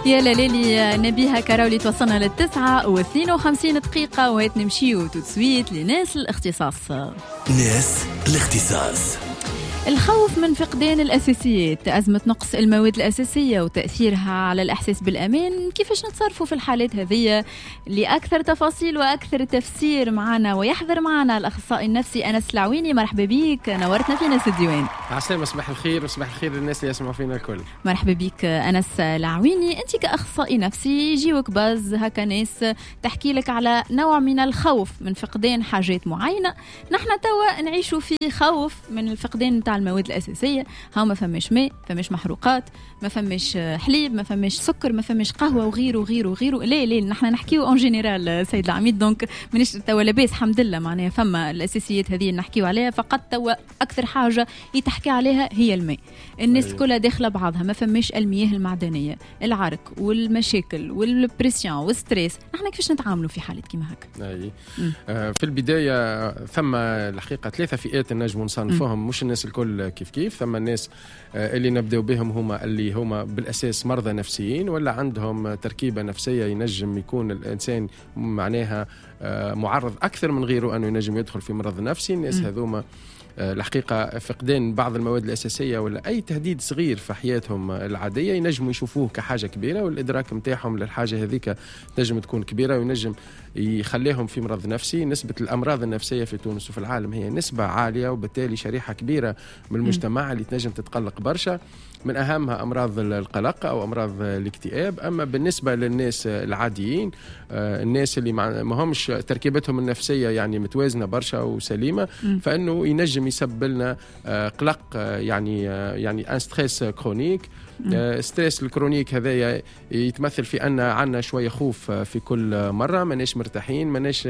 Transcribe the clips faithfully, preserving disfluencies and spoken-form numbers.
يا ليلي نبيها كراولي توصلنا للتسعة واثنين وخمسين دقيقة وهات نمشيو تسويت لناس الاختصاص. ناس الاختصاص. الخوف من فقدان الأساسيات، أزمة نقص المواد الأساسية وتأثيرها على الإحساس بالأمان، كيفاش نتصرفوا في الحالات هذه؟ لأكثر تفاصيل وأكثر تفسير معنا ويحضر معنا الأخصائي النفسي أنس العويني. مرحبا بيك، نورتنا في ناس الديوان. عسلامة، صباح الخير وصباح الخير للناس اللي يسمعوا فينا الكل. مرحبا بيك أنس العويني، أنت كأخصائي نفسي يجيوك باز هكا ناس تحكي لك على نوع من الخوف من فقدان حاجات معينة. نحن توا نعيشوا في خوف من الفقدان نتاع المواد الأساسية. ها ما فماش ماء، فماش محروقات، ما فماش حليب، ما فماش سكر، ما فماش قهوة وغيره وغيره وغيره. ليه ليه نحن نحكيو اون جينيرال سيد العميد، دونك منش توا لاباس الحمد لله، معناها فما الأساسيات هذه نحكيو عليها، فقط توا أكثر حاجة يتحكي عليها هي الماء. الناس أيه. كلها داخلة بعضها، ما فماش المياه المعدنية، العرق والمشاكل والبريسيون والستريس. نحن كيفاش نتعاملوا في حالة كيما هكا؟ أي. آه في البداية ثم الحقيقة ثلاثة فئات نجم نصنفهم، مش الناس الكل كيف كيف. ثم الناس اللي نبدأ بهم هما اللي هما بالأساس مرضى نفسيين ولا عندهم تركيبة نفسية ينجم يكون الإنسان معناها معرض أكثر من غيره أنه ينجم يدخل في مرض نفسي. الناس هذوما الحقيقة فقدان بعض المواد الأساسية ولا أي تهديد صغير في حياتهم العادية ينجموا يشوفوه كحاجة كبيرة، والإدراك متاعهم للحاجة هذيك تنجم تكون كبيرة وينجم يخليهم في مرض نفسي. نسبة الأمراض النفسية في تونس وفي العالم هي نسبة عالية، وبالتالي شريحة كبيرة من المجتمع اللي تنجم تتقلق برشا. من أهمها أمراض القلق أو أمراض الاكتئاب. أما بالنسبة للناس العاديين، الناس اللي ما همش تركيبتهم النفسية يعني متوازنة برشا وسليمة، فإنه ينجم يسبب لنا قلق، يعني يعني ان ستريس كرونيك. ستريس الكرونيك هذا يتمثل في أن عنا شوية خوف في كل مرة، ماناش مرتاحين، ماناش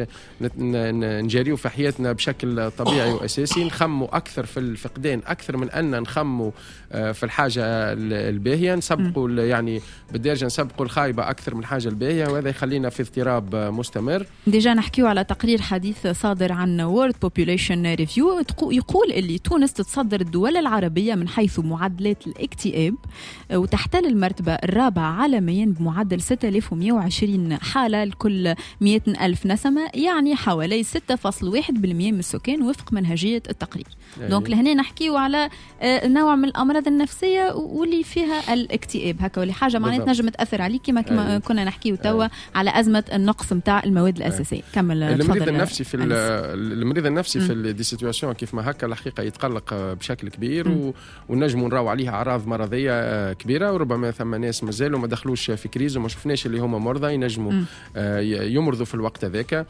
نجاريو في حياتنا بشكل طبيعي وأساسي، نخموا أكثر في الفقدان أكثر من أن نخموا في الحاجة الباهية، نسبقوا يعني بالدرجة نسبقوا الخايبة أكثر من الحاجة الباهية، وهذا يخلينا في اضطراب مستمر. ديجا نحكيو على تقرير حديث صادر عن World Population Review يقول اللي تونس تتصدر الدول العربية من حيث معدلات الاكتئاب، وتحتل المرتبة الرابعة عالميا بمعدل ستة آلاف ومئة وعشرين حالة لكل مئة ألف نسمة، يعني حوالي ستة فاصلة واحد بالمئة من السكان وفق منهجية التقرير. يعني دونك لهنا نحكيو على نوع من الأمراض النفسية واللي فيها الاكتئاب هكا، واللي حاجة معناتها تنجم تأثر عليك كما كما يعني. كنا نحكيو توا على أزمة النقص متاع المواد الأساسية. يعني. كمل. المريض النفسي في المريض النفسي م. في دي سيتواسيون كيف ما هكا الحقيقة يتقلق بشكل كبير، م. ونجموا نراو عليها أعراض مرضية كبيرة، وربما ثم ناس مازالوا ما دخلوش في كريز وما شفناش اللي هما مرضى ينجموا م. يمرضوا في الوقت ذاك.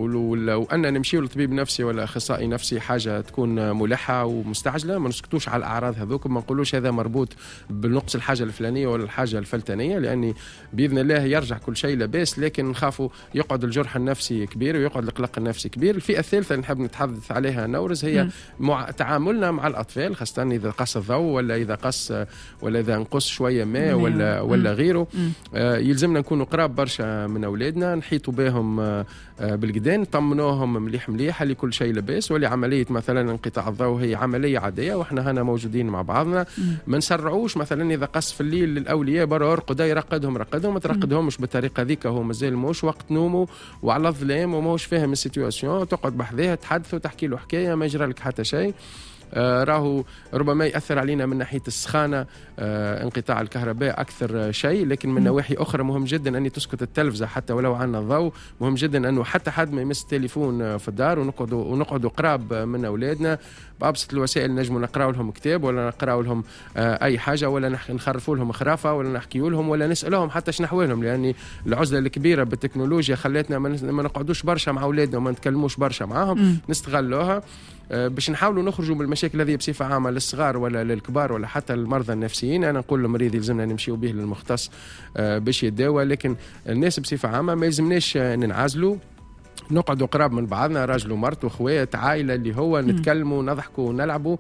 ولو أن نمشيو لطبيب نفسي ولا أخصائي نفسي حاجة تكون ملحة ومستعجلة، ما نسكتوش على الأعراض هذوك، ما نقولوش هذا مربوط بنقص الحاجة الفلانية ولا الحاجة الفلتانية، لأني بإذن الله يرجع كل شيء لباس، لكن نخافوا يقعد الجرح النفسي كبير ويقعد القلق النفسي كبير. الفئة الثالثة اللي نحب نتحدث عليها نورز هي مع تعاملنا مع الأطفال، خاصة إذا قص الضوء ولا إذا قص ولا إذا نقص شوية ماء ولا ولا غيره. آه يلزمنا نكونوا قراب برشا من أولادنا، نحيطوا بهم آه بالقدان، نطمنوهم مليح مليح اللي كل شيء لباس، واللي عملية مثلا انقطاع الضوء هي عملية عادية وإحنا هنا موجودين مع بعضنا. ما نسرعوش مثلا إذا قص في الليل للأولياء برا ارقد يرقدهم رقدهم، ما ترقدهمش بالطريقة ذيك، هو مازال موش وقت نومه وعلى الظلام وموش فاهم السيتواسيون، تقعد بحذاه تحدثه تحكي له حكاية ما يجرى لك حتى شيء. آه راهو ربما يأثر علينا من ناحية السخانة، آه انقطاع الكهرباء أكثر شيء، لكن من نواحي أخرى مهم جدا أن تسكت التلفزة حتى ولو عنا الضوء. مهم جدا أنه حتى حد ما يمس التليفون في الدار، ونقعدوا ونقعدوا قراب من أولادنا بأبسط الوسائل. نجموا نقرأوا لهم كتاب ولا نقرأوا لهم آه أي حاجة، ولا نخرفوا لهم خرافة ولا نحكيوا لهم ولا نسألهم حتى شنحوا لهم، لأن العزلة الكبيرة بالتكنولوجيا خلتنا ما نقعدوش برشا مع أولادنا وما نتكلموش برشا معهم، نستغلوها باش نحاولوا نخرجوا من المشاكل هذه بصفة عامة للصغار ولا للكبار ولا حتى المرضى النفسيين. أنا نقول للمريض يلزمنا نمشيو به للمختص باش يداوى، لكن الناس بصفة عامة ما يلزمناش ننعزلوا نقعدوا قراب من بعضنا، راجل ومرت واخوات عائله اللي هو نتكلموا نضحكوا ونلعبوا،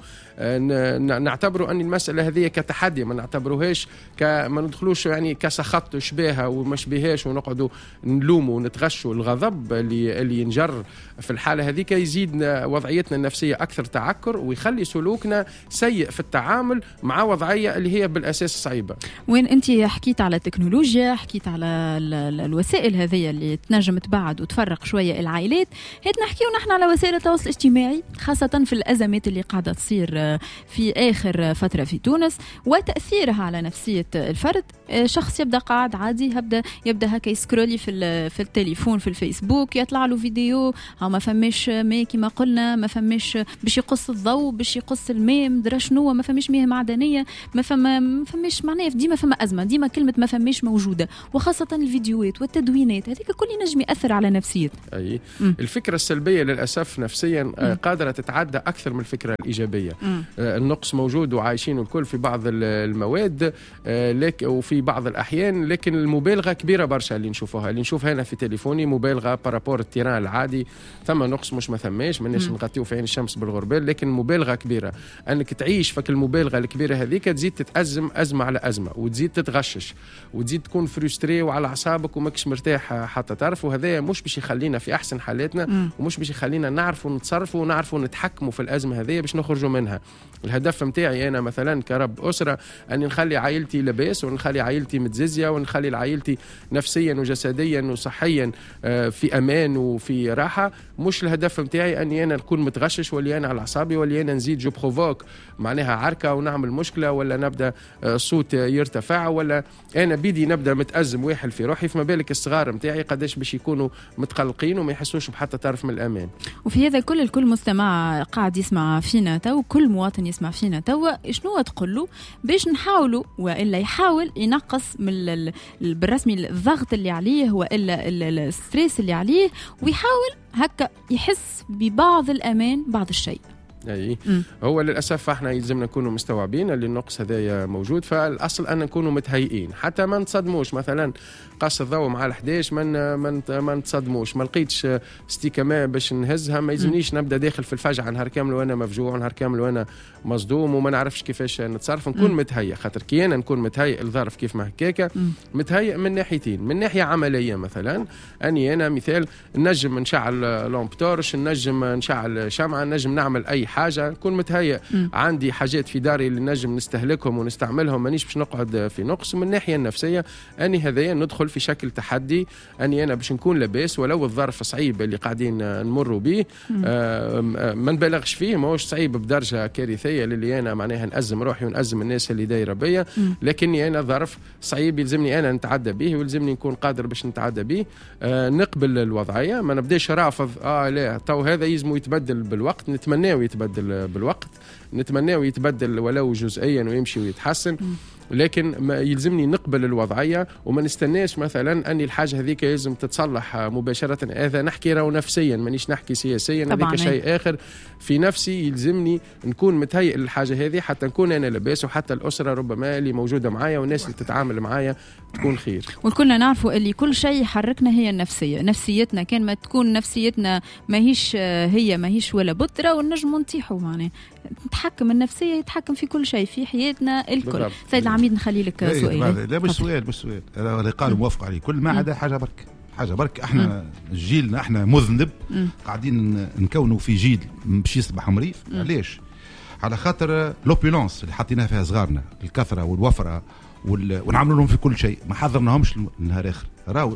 نعتبروا ان المساله هذه كتحدي، ما نعتبروهاش ما ندخلوش يعني كسخط وشباهه ومش بيهاش ونقعدوا نلوموا ونتغشوا. الغضب اللي اللي ينجر في الحاله هذيك يزيد وضعيتنا النفسيه اكثر تعكر ويخلي سلوكنا سيء في التعامل مع وضعيه اللي هي بالاساس صعيبه. وين انت حكيت على التكنولوجيا، حكيت على الوسائل هذه اللي تنجم تبعد وتفرق شويه العائلات، هات نحكيو نحن على وسائل التواصل الاجتماعي خاصه في الازمات اللي قاعده تصير في اخر فتره في تونس وتاثيرها على نفسيه الفرد. شخص يبدا قاعد عادي يبدا يبدا هكا يسكرولي في في التليفون في الفيسبوك، يطلع له فيديو ها ما فماش ماء كما قلنا، ما فماش باش يقص الضوء، باش يقص الماء، مدرا شنو، ما فماش مياه معدنيه، ما فما ما فماش معناها ديما فما ازمه، ديما كلمه ما فماش موجوده، وخاصه الفيديوهات والتدوينات هذيك كل ينجم ياثر على نفسيه. اي م. الفكره السلبيه للاسف نفسيا م. قادره تتعدى اكثر من الفكره الايجابيه. م. النقص موجود وعايشين الكل في بعض المواد لك وفي بعض الاحيان، لكن المبالغه كبيره برشا اللي نشوفوها، اللي نشوفها هنا في تليفوني مبالغه بارابور التيران العادي، ثم نقص مش ما ثماش، ماناش نغطيو في عين الشمس بالغربال، لكن مبالغه كبيره. انك تعيش فك المبالغه الكبيره هذيك تزيد تتازم ازمه على ازمه، وتزيد تتغشش، وتزيد تكون فريستري وعلى اعصابك وماكش مرتاح حتى تعرف، وهذا مش باش يخلينا في احسن حالاتنا م. ومش باش يخلينا نعرفوا نتصرفوا ونعرفوا نتحكموا في الازمه هذه باش نخرجوا منها. الهدف متاعي انا مثلا كرب اسره اني نخلي عائلتي لاباس ونخلي عائلتي متززيه ونخلي عائلتي نفسيا وجسديا وصحيا في امان وفي راحه. مش الهدف متاعي اني انا نكون متغشش ولا انا على اعصابي ولا انا نزيد جو بروفوك معناها عركه ونعمل مشكله ولا نبدا صوت يرتفع ولا انا بيدي نبدا متازم واحد في روحي. فما بالك الصغار متاعي قداش باش يكونوا متقلقين وما يحسوش بحتى طرف من الامان. وفي هذا كل الكل مستمع قاعد يسمع فينا تو، كل مواطن يسمع فينا تو، شنو تقول له باش نحاولوا والا يحاول ينقص من بالرسمي الضغط اللي عليه والا الستريس اللي عليه، ويحاول هكا يحس ببعض الامان بعض الشيء. اي م. هو للاسف احنا يلزمنا نكونوا مستوعبين اللي النقص هذايا موجود، فالاصل ان نكونوا متهيئين حتى ما نتصدموش. مثلا قص الضوء مع الحداش ما من ما نتصدموش، ما لقيتش ستيكه ماء باش نهزها، ما يلزمنيش نبدا داخل في الفجعه نهار كامل وانا مفجوع نهار كامل وانا مصدوم وما نعرفش كيفاش نتصرف. نكون م. متهيئ، خاطر كي انا نكون متهيئ الظرف كيف ما هكاكا، متهيئ من ناحيتين. من ناحيه عمليه مثلا اني انا مثال نجم نشعل لامب تورش، نجم نشعل شمعه، نجم نعمل اي حاجه، نكون متهيئ. م. عندي حاجات في داري اللي نجم نستهلكهم ونستعملهم، مانيش باش نقعد في نقص. من الناحيه النفسيه اني هذايا ندخل في شكل تحدي، اني انا باش نكون لاباس ولو الظرف صعيب اللي قاعدين نمروا به، آه ما نبالغش فيه، ماهوش صعيب بدرجه كارثيه اللي انا معناها نأزم روحي ونأزم الناس اللي دايره بيا، لكني انا ظرف صعيب يلزمني انا نتعدى به ويلزمني نكون قادر باش نتعدى به. آه نقبل الوضعيه، ما نبداش رافض اه لا تو هذا يلزم يتبدل بالوقت، نتمناه يتبدل بالوقت، نتمناه يتبدل ولو جزئيا ويمشي ويتحسن، لكن ما يلزمني نقبل الوضعيه وما نستناش مثلا اني الحاجه هذيك لازم تتصلح مباشره. هذا نحكي راهو نفسيا، مانيش نحكي سياسيا، هذيك شيء اخر. في نفسي يلزمني نكون متهيئ للحاجه هذه حتى نكون انا لاباس، وحتى الاسره ربما اللي موجوده معايا والناس اللي تتعامل معايا تكون خير. وكلنا نعرفوا اللي كل شيء يحركنا هي النفسيه، نفسيتنا كان ما تكون نفسيتنا ماهيش هي ماهيش ولا بطره ونجموا نطيحوا، معناها نتحكم النفسيه يتحكم في كل شيء في حياتنا الكل. سيد العميد نخلي لك سؤال. لا مش سؤال مش سؤال انا اللي قالوا موافق عليه كل ما عدا حاجه برك حاجه برك احنا جيلنا احنا مذنب م. قاعدين نكونوا في جيل باش يصبح مريض. علاش؟ على خاطر لوبولونس اللي حطيناها فيها صغارنا، الكثره والوفره ونعملوا لهم في كل شيء، ما حضرناهمش النهار اخر. راهو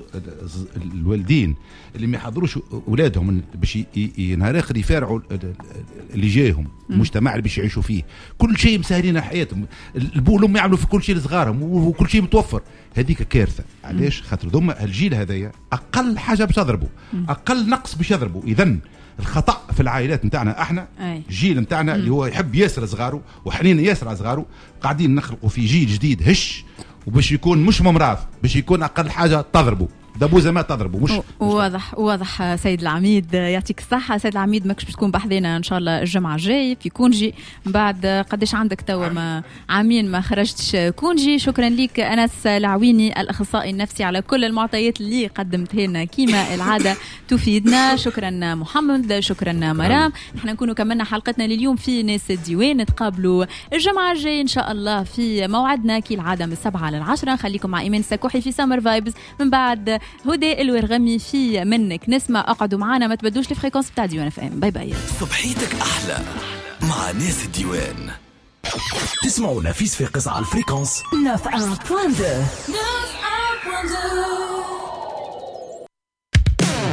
الوالدين اللي ما يحضروش اولادهم باش نهار اخر يفارعوا اللي جايهم المجتمع اللي باش يعيشوا فيه، كل شيء مسهلين حياتهم، البو والام يعملوا في كل شيء لصغارهم وكل شيء متوفر. هذيك كارثه. علاش؟ خاطر ذم الجيل هذايا اقل حاجه باش يضربوا، اقل نقص باش يضربوا. اذا الخطا في العائلات نتاعنا احنا، الجيل نتاعنا اللي هو يحب ياسر صغاره وحنين ياسر على صغاره، قاعدين نخلقوا في جيل جديد هش وباش يكون مش ممراض، باش يكون اقل حاجه تضربوا دبوزه ما تضربه مش واضح واضح. سيد العميد يعطيك الصحه. سيد العميد ماكش تكون بحذينا ان شاء الله الجمعه الجاي في كونجي. بعد قداش عندك توا ما عامين ما خرجتش كونجي. شكرا لك انس العويني الاخصائي النفسي على كل المعطيات اللي قدمتها لنا كيما العاده تفيدنا. شكرا محمد. شكرا مرام. احنا نكونوا كملنا حلقتنا لليوم في ناس الديوان. نتقابلوا الجمعه الجاي ان شاء الله في موعدنا كالعاده من السبعه للعشره. خليكم مع ايمان السكوحي في سمر فايبز. من بعد هدى الورغمي في منك نسمة. اقعدوا معنا ما تبدوش الفريكونس بتاع ديوان اف ام. باي باي. صبحيتك احلى مع ناس الديوان. تسمعوا نفيس في قصة على الفريكونس نوف ان بوان دو.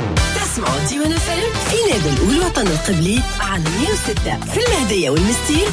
تسمعوا ديوان اف ام في نادي الوطن القبلي على مية وستة في المهدية والمستير.